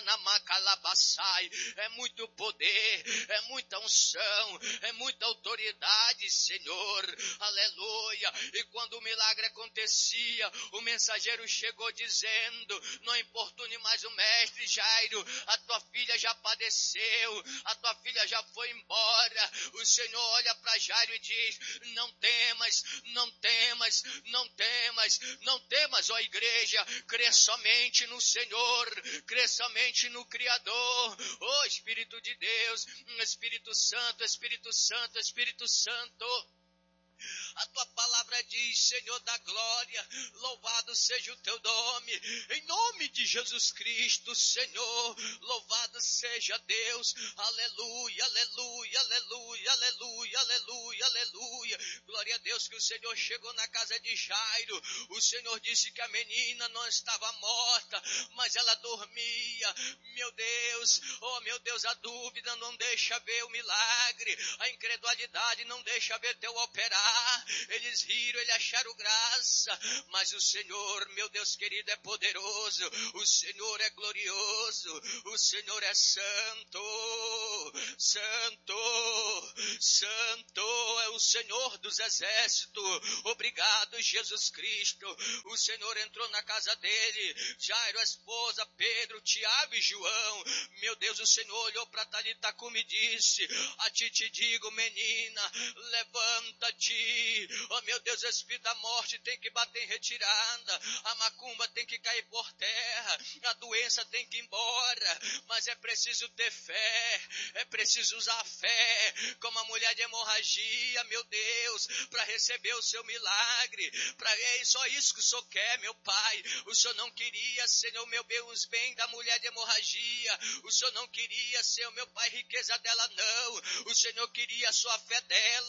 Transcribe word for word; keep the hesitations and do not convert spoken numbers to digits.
é muito poder, é muita unção, é muita autoridade, Senhor, aleluia. E quando o milagre acontecia, o mensageiro chegou dizendo: não importune mais o mestre Jairo, a tua filha já padeceu, a tua filha já foi embora. O Senhor olha para Jairo e diz: não temas, não temas, não temas, não temas, ó igreja, crê somente no Senhor, crê somente no Criador. Ó Espírito de Deus, Espírito Santo, Espírito Santo, Espírito Santo. A tua palavra diz: Senhor da glória, louvado seja o teu nome, em nome de Jesus Cristo, Senhor, louvado seja Deus, aleluia, aleluia, aleluia, aleluia, aleluia, aleluia. Glória a Deus que o Senhor chegou na casa de Jairo. O Senhor disse que a menina não estava morta, mas ela dormia. Meu Deus, oh meu Deus, a dúvida não deixa ver o milagre, a incredulidade não deixa ver teu operar. Eles riram, eles acharam graça, mas o Senhor, meu Deus querido, é poderoso, o Senhor é glorioso, o Senhor é santo, santo, santo, é o Senhor dos exércitos. Obrigado, Jesus Cristo. O Senhor entrou na casa dele, Jairo, a esposa, Pedro, Tiago e João. Meu Deus, o Senhor olhou para Talita Cumi e disse: a ti te digo, menina, levanta-te. Oh meu Deus, o espírito da morte tem que bater em retirada, a macumba tem que cair por terra, a doença tem que ir embora, mas é preciso ter fé, é preciso usar a fé, como a mulher de hemorragia, meu Deus, para receber o seu milagre. Para é só isso que o Senhor quer, meu Pai. O Senhor não queria, Senhor, meu Deus, bem da mulher de hemorragia, o Senhor não queria, Senhor, meu Pai, riqueza dela, não. O Senhor queria a sua fé dela.